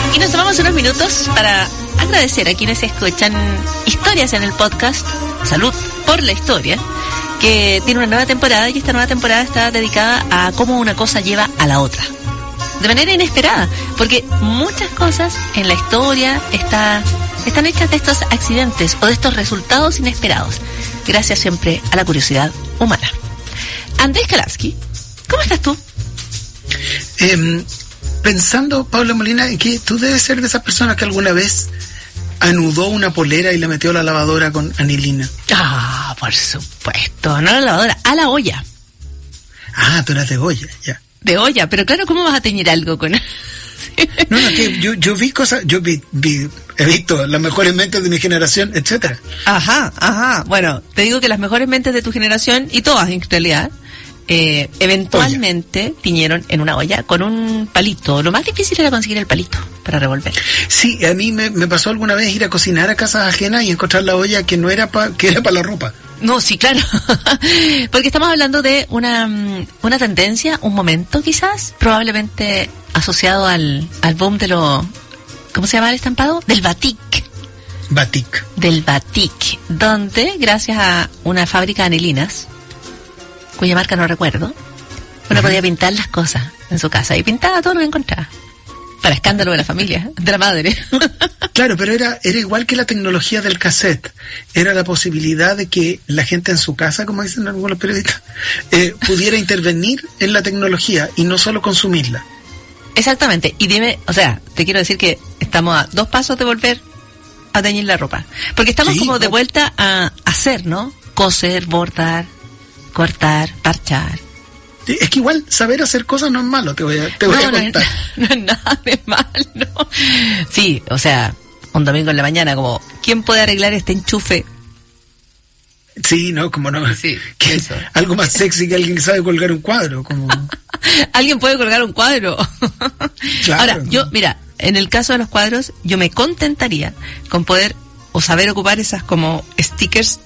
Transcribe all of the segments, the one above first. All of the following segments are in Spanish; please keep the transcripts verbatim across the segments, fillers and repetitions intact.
Y nos tomamos unos minutos para agradecer a quienes escuchan historias en el podcast Salud por la Historia, que tiene una nueva temporada, y esta nueva temporada está dedicada a cómo una cosa lleva a la otra, de manera inesperada, porque muchas cosas en la historia está, están hechas de estos accidentes o de estos resultados inesperados, gracias siempre a la curiosidad humana. Andrés Kalavsky, ¿cómo estás tú? Eh, pensando, Pablo Molina, que tú debes ser de esas personas que alguna vez anudó una polera y la metió a la lavadora con anilina. Ah, por supuesto, no a la lavadora, a la olla. Ah, tú eras de olla, ya. De olla, pero claro, ¿cómo vas a teñir algo con...? No, no, que yo, yo vi cosas, yo vi, vi, he visto las mejores mentes de mi generación, etcétera. Ajá, ajá, bueno, te digo que las mejores mentes de tu generación, y todas en realidad, eh, eventualmente olla. Tiñeron en una olla con un palito. Lo más difícil era conseguir el palito para revolver. Sí, a mí me, me pasó alguna vez ir a cocinar a casas ajenas y encontrar la olla que no era pa, que era para la ropa. No, sí, claro. Porque estamos hablando de una, una tendencia, un momento quizás, probablemente asociado al, al boom de lo... ¿Cómo se llama el estampado? Del batik. Batik. Del batik, donde gracias a una fábrica de anilinas, cuya marca no recuerdo, uno uh-huh. podía pintar las cosas en su casa y pintaba todo lo que encontraba. Para escándalo de la familia, de la madre. Claro, pero era era igual que la tecnología del cassette. Era la posibilidad de que la gente en su casa, como dicen algunos periodistas, eh, pudiera intervenir en la tecnología y no solo consumirla. Exactamente. Y dime, o sea, te quiero decir que estamos a dos pasos de volver a teñir la ropa. Porque estamos sí, como de vuelta a hacer, ¿no? Coser, bordar, cortar, parchar. Es que igual saber hacer cosas no es malo, te voy a, te voy no, a contar. No, no es nada de malo. Sí, o sea, un domingo en la mañana, como, ¿quién puede arreglar este enchufe? Sí, no, como no. Sí, que eso. Algo más sexy que alguien que sabe colgar un cuadro. Como... ¿Alguien puede colgar un cuadro? Claro. Ahora, yo, mira, en el caso de los cuadros, yo me contentaría con poder o saber ocupar esas como stickers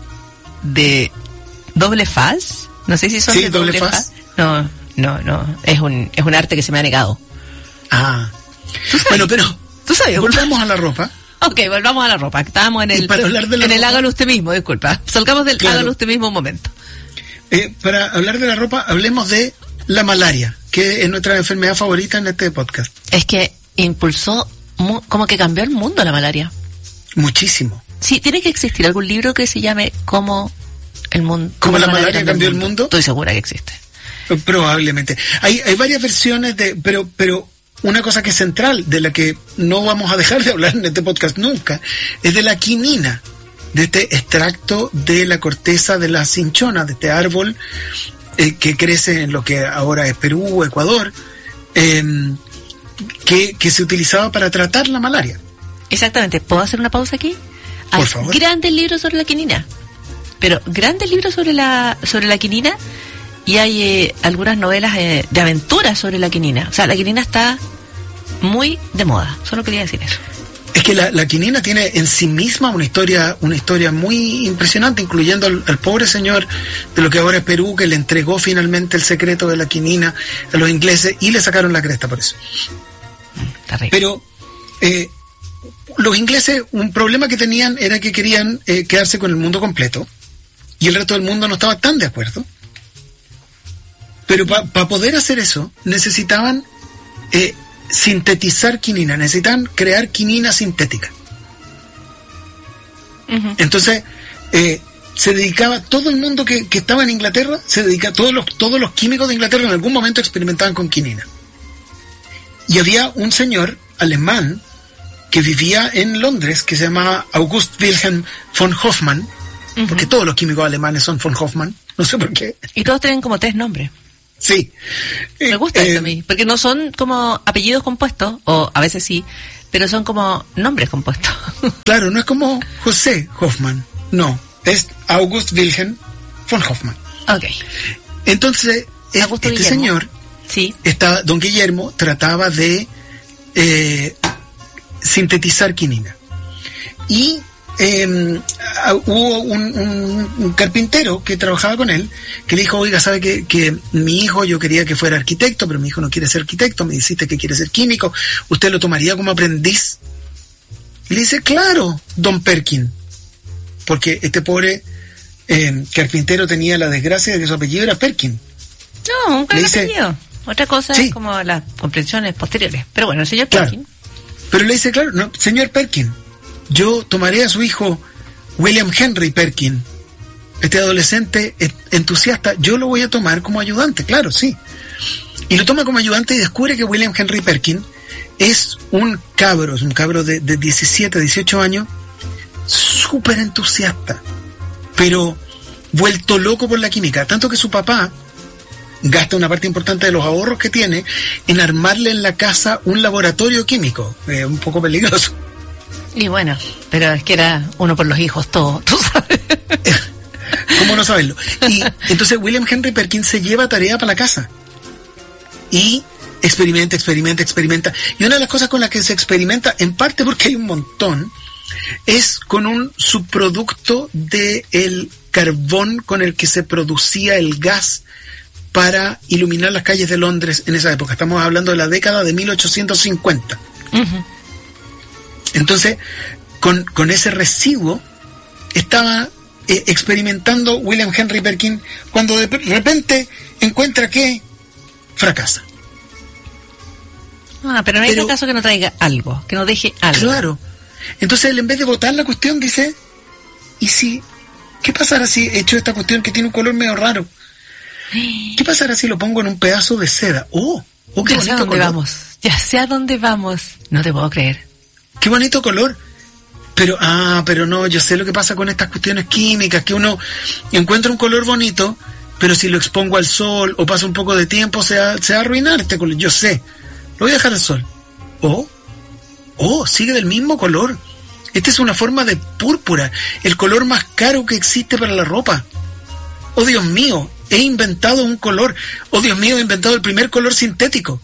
de doble faz. No sé si son sí, de doble, doble faz. faz. No, no, no. Es un, es un arte que se me ha negado. Ah. Bueno, pero ¿tú sabes? Volvamos a la ropa. Ok, volvamos a la ropa. Estábamos en el, para hablar de la en ropa, el hágalo usted mismo, disculpa. Salgamos del claro. hágalo usted mismo un momento. Eh, para hablar de la ropa, hablemos de la malaria, que es nuestra enfermedad favorita en este podcast. Es que impulsó, mu- como que cambió el mundo la malaria. Muchísimo. Sí, tiene que existir algún libro que se llame Cómo el mundo... ¿Cómo la malaria cambió, cambió el mundo? Estoy segura que existe. Probablemente. Hay, hay varias versiones de, pero, pero una cosa que es central, de la que no vamos a dejar de hablar en este podcast nunca, es de la quinina, de este extracto de la corteza de la cinchona, de este árbol eh, que crece en lo que ahora es Perú, Ecuador, eh, que, que se utilizaba para tratar la malaria. Exactamente. ¿Puedo hacer una pausa aquí? Por hay favor. Grandes libros sobre la quinina, pero grandes libros sobre la, sobre la quinina. Y hay eh, algunas novelas eh, de aventuras sobre la quinina. O sea, la quinina está muy de moda. Solo quería decir eso. Es que la, la quinina tiene en sí misma una historia una historia muy impresionante, incluyendo al, al pobre señor de lo que ahora es Perú, que le entregó finalmente el secreto de la quinina a los ingleses y le sacaron la cresta por eso. Terrible. Pero eh, los ingleses, un problema que tenían era que querían eh, quedarse con el mundo completo y el resto del mundo no estaba tan de acuerdo. Pero para pa poder hacer eso, necesitaban eh, sintetizar quinina, necesitaban crear quinina sintética. Uh-huh. Entonces, eh, se dedicaba, todo el mundo que, que estaba en Inglaterra, se dedica, todos los, todos los químicos de Inglaterra en algún momento experimentaban con quinina. Y había un señor alemán que vivía en Londres, que se llamaba August Wilhelm von Hoffmann, uh-huh. porque todos los químicos alemanes son von Hoffmann, no sé por qué. Y todos tienen como tres nombres. Sí. Me gusta eh, eso a mí, porque no son como apellidos compuestos, o a veces sí, pero son como nombres compuestos. Claro, no es como José Hoffmann, no, es August Wilhelm von Hoffmann. Ok. Entonces, Augusto este Guillermo. señor, sí. estaba, don Guillermo, trataba de eh, sintetizar quinina. Y eh, hubo un, un, un carpintero que trabajaba con él, que le dijo, oiga, ¿sabe que, que mi hijo, yo quería que fuera arquitecto, pero mi hijo no quiere ser arquitecto, me dijiste que quiere ser químico, ¿usted lo tomaría como aprendiz? Y le dice, claro, don Perkin, porque este pobre eh, carpintero tenía la desgracia de que su apellido era Perkin. No, un claro apellido. Otra cosa sí. Es como las comprensiones posteriores. Pero bueno, el señor claro. Perkin. Pero le dice, claro, no, señor Perkin, yo tomaré a su hijo William Henry Perkin, este adolescente entusiasta, yo lo voy a tomar como ayudante, claro, sí. Y lo toma como ayudante y descubre que William Henry Perkin es un cabro, es un cabro de, de diecisiete, dieciocho años, súper entusiasta, pero vuelto loco por la química, tanto que su papá gasta una parte importante de los ahorros que tiene en armarle en la casa un laboratorio químico, eh, un poco peligroso. Y bueno, pero es que era uno por los hijos, todo, tú sabes. ¿Cómo no saberlo? Y entonces William Henry Perkin se lleva tarea para la casa y experimenta, experimenta, experimenta. Y una de las cosas con las que se experimenta, en parte porque hay un montón, es con un subproducto del carbón con el que se producía el gas para iluminar las calles de Londres en esa época. Estamos hablando de la década de mil ochocientos cincuenta. Uh-huh. Entonces, con, con ese residuo estaba eh, experimentando William Henry Perkin cuando de repente encuentra que fracasa. Ah, pero no hay pero, caso que no traiga algo, que no deje algo. Claro. Entonces él, en vez de botar la cuestión, dice, ¿y si, qué pasará si he hecho esta cuestión que tiene un color medio raro? ¿Qué pasará si lo pongo en un pedazo de seda? ¡Oh! oh qué ya sé a dónde color. vamos. Ya sé a dónde vamos. No te puedo creer. ¡Qué bonito color! Pero, ah, pero no, yo sé lo que pasa con estas cuestiones químicas, que uno encuentra un color bonito, pero si lo expongo al sol o pasa un poco de tiempo, se va, se va a arruinar este color. Yo sé. Lo voy a dejar al sol. ¡Oh! ¡Oh! Sigue del mismo color. Esta es una forma de púrpura, el color más caro que existe para la ropa. ¡Oh, Dios mío! He inventado un color. ¡Oh, Dios mío! He inventado el primer color sintético.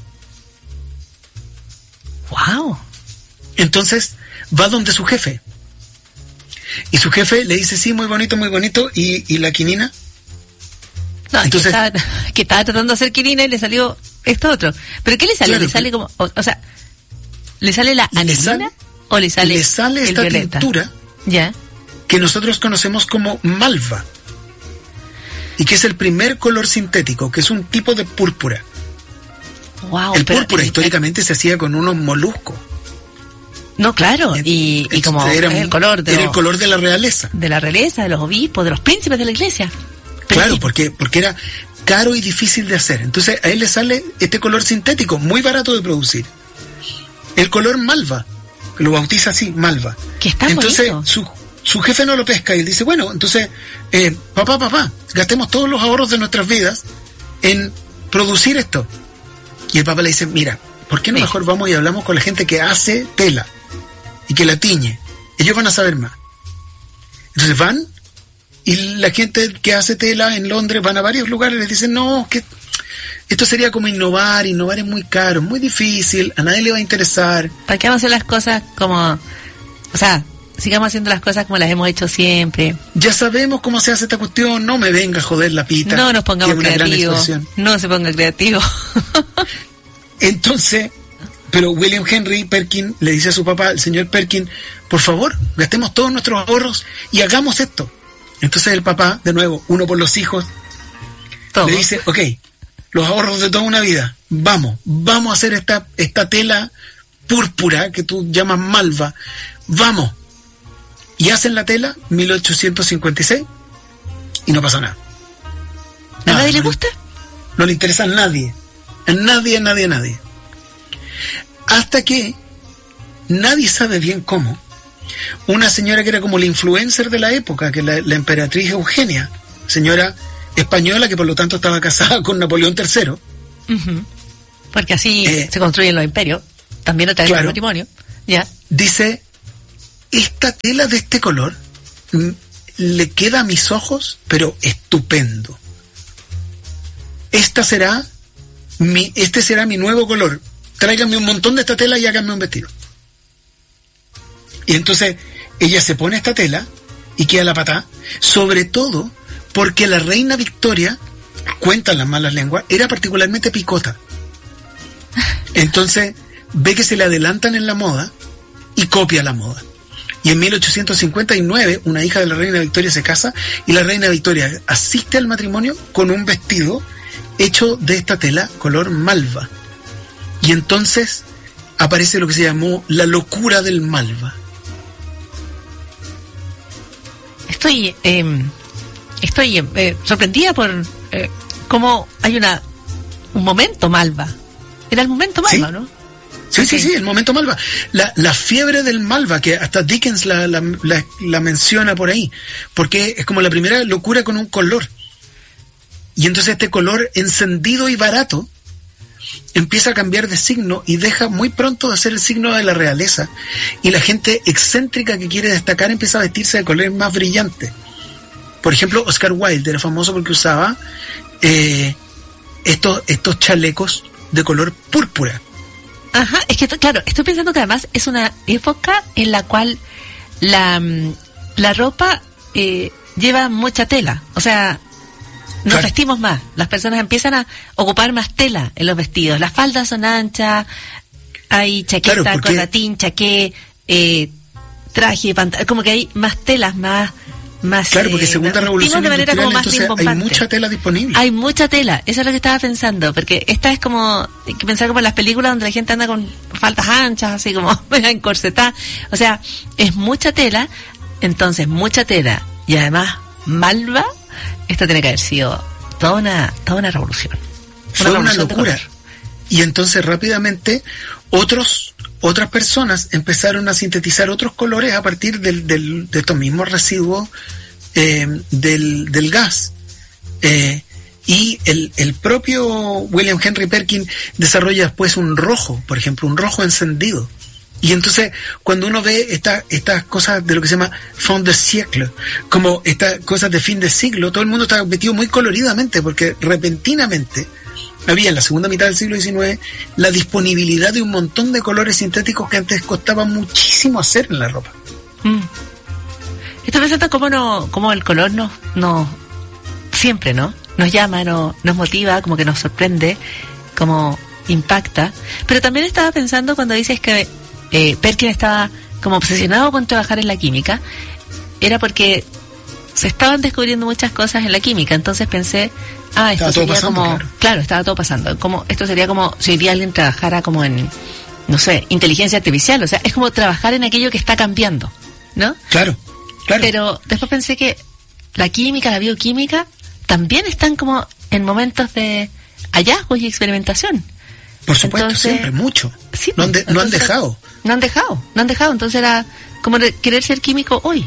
¡Wow! Entonces va donde su jefe. Y su jefe le dice, sí, muy bonito, muy bonito. ¿Y, y la quinina? No, Entonces, que, estaba, que estaba tratando de hacer quinina y le salió esto otro. ¿Pero qué le sale? Claro, ¿Le sale como...? O, o sea, ¿le sale la anilina o le sale Le sale el esta violeta? tintura ¿Ya? Que nosotros conocemos como malva. Y que es el primer color sintético, que es un tipo de púrpura. Wow, el pero, púrpura eh, históricamente eh, se hacía con unos moluscos. No, claro, y, y como era, el color de era los, el color de la realeza. De la realeza, de los obispos, de los príncipes de la iglesia. Pero claro, sí. porque, porque era caro y difícil de hacer. Entonces a él le sale este color sintético, muy barato de producir. El color malva, que lo bautiza así, malva. Que está Entonces bonito. su Su jefe no lo pesca y él dice, bueno, entonces, eh, papá, papá, gastemos todos los ahorros de nuestras vidas en producir esto. Y el papá le dice, mira, ¿por qué no mejor vamos y hablamos con la gente que hace tela y que la tiñe? Ellos van a saber más. Entonces van y la gente que hace tela en Londres van a varios lugares y les dicen, no, que esto sería como innovar, innovar es muy caro, muy difícil, a nadie le va a interesar. ¿Para qué vamos a hacer las cosas como, o sea, sigamos haciendo las cosas como las hemos hecho siempre? Ya sabemos cómo se hace esta cuestión, no me venga a joder la pita. No nos pongamos creativos, no se ponga creativo. Entonces, pero William Henry Perkin le dice a su papá, el señor Perkin, por favor, gastemos todos nuestros ahorros y hagamos esto. Entonces el papá, de nuevo, uno por los hijos, ¿Todo? le dice, ok, los ahorros de toda una vida, vamos, vamos a hacer esta, esta tela púrpura que tú llamas malva, vamos. Y hacen la tela, mil ochocientos cincuenta y seis, y no pasa nada. ¿A nadie le gusta? No le interesa a nadie. A nadie, a nadie, a nadie. Hasta que nadie sabe bien cómo. Una señora que era como la influencer de la época, que es la, la emperatriz Eugenia, señora española que por lo tanto estaba casada con Napoleón tercero. Uh-huh. Porque así eh, se construyen los imperios, también a través claro, del matrimonio. Ya. Dice, esta tela de este color m- le queda a mis ojos, pero estupendo. Esta será mi, este será mi nuevo color. Tráiganme un montón de esta tela y háganme un vestido. Y entonces ella se pone esta tela y queda la patada, sobre todo porque la reina Victoria, cuentan las malas lenguas, era particularmente picota. Entonces ve que se le adelantan en la moda y copia la moda. Y en mil ochocientos cincuenta y nueve una hija de la reina Victoria se casa y la reina Victoria asiste al matrimonio con un vestido hecho de esta tela color malva. Y entonces aparece lo que se llamó la locura del malva. Estoy eh, estoy eh, sorprendida por eh, cómo hay una un momento malva. Era el momento malva, ¿sí? ¿No? Sí, okay. sí, sí, el momento malva. La, la fiebre del malva, que hasta Dickens la, la, la, la menciona por ahí, porque es como la primera locura con un color. Y entonces este color encendido y barato empieza a cambiar de signo y deja muy pronto de ser el signo de la realeza. Y la gente excéntrica que quiere destacar empieza a vestirse de colores más brillantes. Por ejemplo, Oscar Wilde era famoso porque usaba eh, estos, estos chalecos de color púrpura. Ajá, es que claro, estoy pensando que además es una época en la cual la, la ropa eh, lleva mucha tela, o sea, nos claro. vestimos más, las personas empiezan a ocupar más tela en los vestidos, las faldas son anchas, hay chaqueta, claro, porque... corbatín, chaqué, eh, traje, pantalón, como que hay más telas, más... Más, claro, porque segunda eh, revolución de manera industrial, como más entonces hay mucha tela disponible. Hay mucha tela, eso es lo que estaba pensando, porque esta es como, hay que pensar como en las películas donde la gente anda con faldas anchas, así como encorsetada, o sea, es mucha tela, entonces mucha tela, y además malva, esto tiene que haber sido toda una, toda una revolución. Fue una, una locura. Y entonces rápidamente otros otras personas empezaron a sintetizar otros colores a partir del, del, de estos mismos residuos eh, del, del gas. Eh, y el, el propio William Henry Perkin desarrolla después un rojo, por ejemplo, un rojo encendido. Y entonces, cuando uno ve esta, estas cosas de lo que se llama fin de siècle, como estas cosas de fin de siglo, todo el mundo está vestido muy coloridamente, porque repentinamente había en la segunda mitad del siglo diecinueve la disponibilidad de un montón de colores sintéticos que antes costaba muchísimo hacer en la ropa. Mm. Estoy pensando cómo, no, cómo el color nos, nos siempre, ¿no? Nos llama, no, nos motiva, como que nos sorprende, como impacta. Pero también estaba pensando cuando dices que eh, Perkin estaba como obsesionado con trabajar en la química, era porque se estaban descubriendo muchas cosas en la química, entonces pensé, ah, esto sería pasando, como, claro. claro, estaba todo pasando, como esto sería como si hoy alguien trabajara como en, no sé, inteligencia artificial, o sea, es como trabajar en aquello que está cambiando, ¿no? Claro, claro. Pero después pensé que la química, la bioquímica, también están como en momentos de hallazgos y experimentación. Por supuesto, entonces, siempre, mucho. Sí, no, han de, entonces, no han dejado. No han dejado, no han dejado, entonces era como de querer ser químico hoy.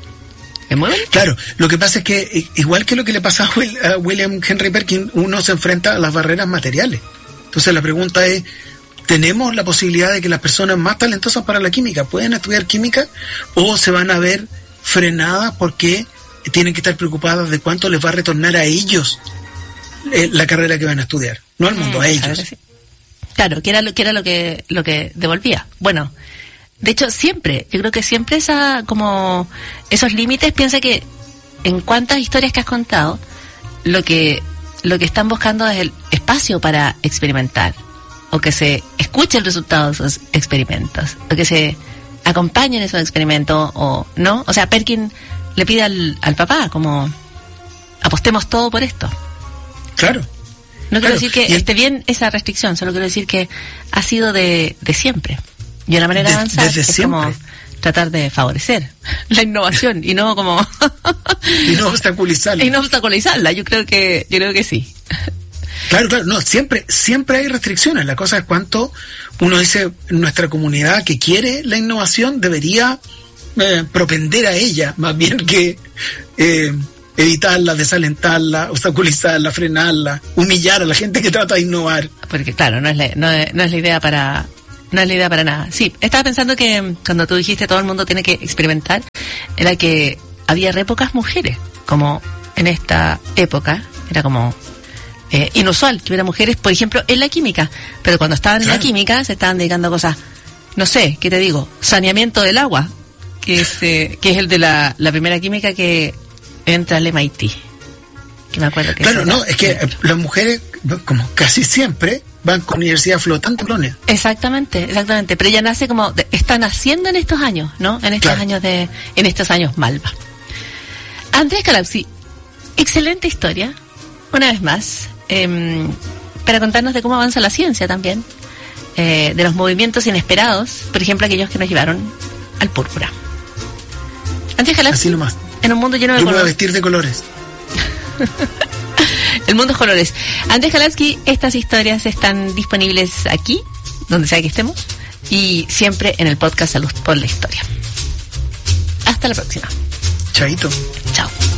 Claro, lo que pasa es que igual que lo que le pasa a, Will, a William Henry Perkin, uno se enfrenta a las barreras materiales. Entonces la pregunta es, ¿tenemos la posibilidad de que las personas más talentosas para la química puedan estudiar química o se van a ver frenadas porque tienen que estar preocupadas de cuánto les va a retornar a ellos eh, la carrera que van a estudiar? No al mundo, mm, a ellos. Que sí. Claro, que era lo que era lo que lo que devolvía. Bueno, de hecho, siempre, yo creo que siempre esa, como, esos límites, piensa que en cuántas historias que has contado, lo que, lo que están buscando es el espacio para experimentar, o que se escuche el resultado de esos experimentos, o que se acompañen esos experimentos, o no. O sea, Perkin le pide al, al papá, como, apostemos todo por esto. Claro. No quiero claro. decir que y esté bien esa restricción, solo quiero decir que ha sido de, de siempre. Y una manera de avanzar es siempre. Como tratar de favorecer la innovación y no como y no obstaculizarla. Y no obstaculizarla, yo creo que yo creo que sí. Claro, claro, no, siempre siempre hay restricciones. La cosa es cuánto uno dice, nuestra comunidad que quiere la innovación debería eh, propender a ella, más bien que eh, evitarla, desalentarla, obstaculizarla, frenarla, humillar a la gente que trata de innovar. Porque claro, no es la, no es, no es la idea para No es la idea para nada. Sí, estaba pensando que cuando tú dijiste todo el mundo tiene que experimentar, era que había re pocas mujeres, como en esta época, era como eh, inusual que hubiera mujeres, por ejemplo, en la química, pero cuando estaban claro. en la química se estaban dedicando a cosas, no sé, ¿qué te digo? Saneamiento del agua, que es, eh, que es el de la, la primera química que entra al M I T. Que me acuerdo que claro, no, es que las mujeres, como casi siempre, van con universidad flotante, Polonia. Exactamente, exactamente. Pero ella nace como, de, está naciendo en estos años, ¿no? En estos Claro. años de, en estos años Malva. Andrés Calapsi, excelente historia, una vez más, eh, para contarnos de cómo avanza la ciencia también, eh, de los movimientos inesperados, por ejemplo, aquellos que nos llevaron al púrpura. Andrés Calapsi, Así nomás. en un mundo lleno de Yo me voy a colores. vestir de colores. El mundo es colores. Andrés Kalatsky, estas historias están disponibles aquí, donde sea que estemos, y siempre en el podcast Salud por la Historia. Hasta la próxima. Chaito. Chao.